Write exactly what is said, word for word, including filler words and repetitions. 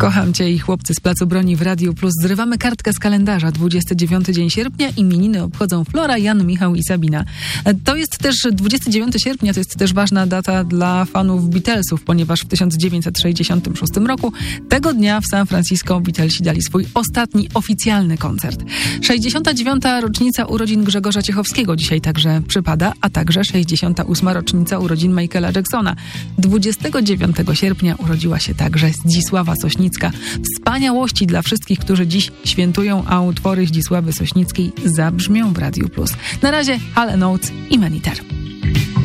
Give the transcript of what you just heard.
Kocham Cię i chłopcy z Placu Broni w Radiu Plus. Zrywamy kartkę z kalendarza. dwudziestego dziewiątego dzień sierpnia. Imieniny obchodzą Flora, Jan, Michał i Sabina. To jest też dwudziestego dziewiątego sierpnia, to jest też ważna data dla fanów Beatlesów, ponieważ w tysiąc dziewięćset sześćdziesiątym szóstym roku tego dnia w San Francisco Beatlesi dali swój ostatni oficjalny koncert. sześćdziesiąta dziewiąta rocznica urodzin Grzegorza Ciechowskiego dzisiaj także przypada, a także sześćdziesiąta ósma rocznica urodzin Michaela Jacksona. dwudziestego dziewiątego sierpnia urodziła się także Zdzisława Sośnicka. Wspaniałości dla wszystkich, którzy dziś świętują, a utwory Zdzisławy Sośnickiej zabrzmią w Radiu Plus. Na razie Hall and Oates i Maniter.